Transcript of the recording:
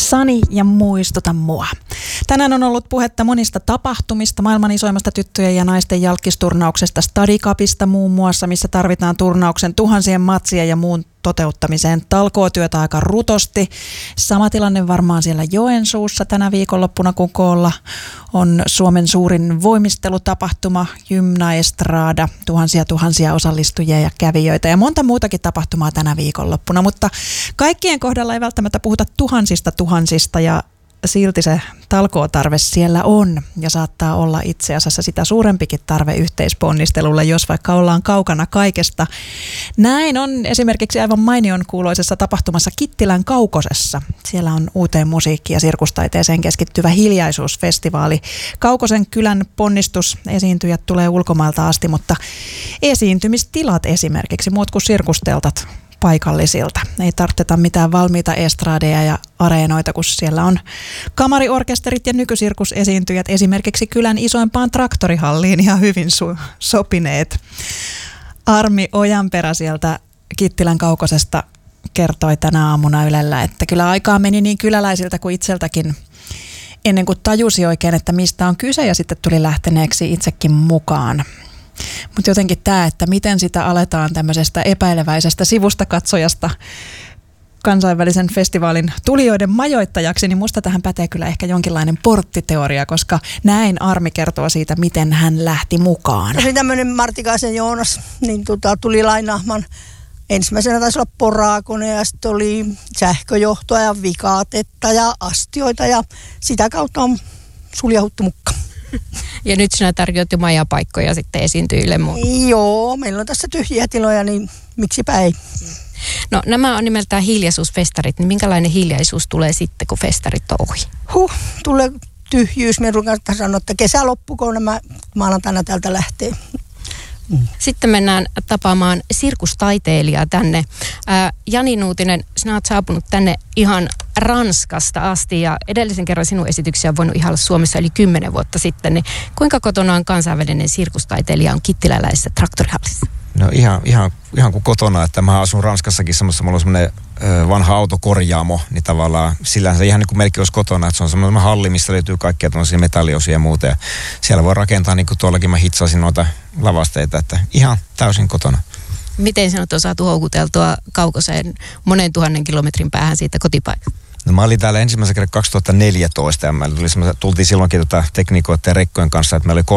Sani ja muistuta mua. Tänään on ollut puhetta monista tapahtumista, maailman isoimmasta tyttöjen ja naisten jalkkisturnauksesta, Stadicupista muun muassa, missä tarvitaan turnauksen tuhansien matsien ja muun toteuttamiseen talkootyötä aika rutosti. Sama tilanne varmaan siellä Joensuussa tänä viikonloppuna, kun koolla on Suomen suurin voimistelutapahtuma, Gymnaestrada, tuhansia osallistujia ja kävijöitä ja monta muutakin tapahtumaa tänä viikonloppuna, mutta kaikkien kohdalla ei välttämättä puhuta tuhansista ja silti se talkootarve siellä on ja saattaa olla itse asiassa sitä suurempikin tarve yhteisponnistelulle, jos vaikka ollaan kaukana kaikesta. Näin on esimerkiksi aivan mainion kuuloisessa tapahtumassa Kittilän Kaukosessa. Siellä on uuteen musiikki- ja sirkustaiteeseen keskittyvä hiljaisuusfestivaali. Kaukosen kylän ponnistusesiintyjät tulee ulkomailta asti, mutta esiintymistilat esimerkiksi, muut kuin sirkusteltat paikallisilta. Ei tarviteta mitään valmiita estradeja ja areenoita, kun siellä on kamariorkesterit ja nykysirkusesiintyjät esimerkiksi kylän isoimpaan traktorihalliin ihan hyvin sopineet. Armi Ojanperä sieltä Kittilän Kaukosesta kertoi tänä aamuna Ylellä, että kyllä aikaa meni niin kyläläisiltä kuin itseltäkin ennen kuin tajusi oikein, että mistä on kyse ja sitten tuli lähteneeksi itsekin mukaan. Mutta jotenkin tämä, että miten sitä aletaan tämmöisestä epäileväisestä sivustakatsojasta kansainvälisen festivaalin tulijoiden majoittajaksi, niin musta tähän pätee kyllä ehkä jonkinlainen porttiteoria, koska näin Armi kertoo siitä, miten hän lähti mukaan. Se oli tämmöinen Martikaisen Joonas, niin tuli lainaamaan. Ensimmäisenä taisi olla poraakone ja sitten oli sähköjohtoa ja vikaatetta ja astioita ja sitä kautta on suljahuttu mukaan. Ja nyt sinä tarjoat jo majapaikkoja sitten esiintyjille muun. Joo, meillä on tässä tyhjiä tiloja, niin miksipä ei. No nämä on nimeltään hiljaisuusfestarit, niin minkälainen hiljaisuus tulee sitten, kun festarit on ohi? Tulee tyhjyys. Me ruvetaan sanoa, että kesä loppukoon nämä maanantaina täältä lähtee. Sitten mennään tapaamaan sirkustaiteilijaa tänne. Jani Nuutinen, sinä olet saapunut tänne ihan Ranskasta asti ja edellisen kerran sinun esityksiä on voinut ihailla Suomessa yli 10 vuotta sitten. Niin kuinka kotona on kansainvälinen sirkustaiteilija on kittiläläisessä traktorihallissa? No ihan kuin kotona, että mä asun Ranskassakin semmoista, mulla on semmoinen vanha autokorjaamo, niin tavallaan sillä se ihan niin kuin melkein olisi kotona, että se on semmoinen halli, missä löytyy kaikkia tämmöisiä metalliosia ja muuta. Ja siellä voi rakentaa, niin kuin tuollakin mä hitsasin noita lavasteita, että ihan täysin kotona. Miten sinut on saatu houkuteltua Kaukoseen monen 1000 kilometrin päähän siitä kotipaikasta? No mä olin täällä ensimmäisen kerran 2014 ja tultiin silloinkin tekniikoiden ja rekkojen kanssa, että meillä oli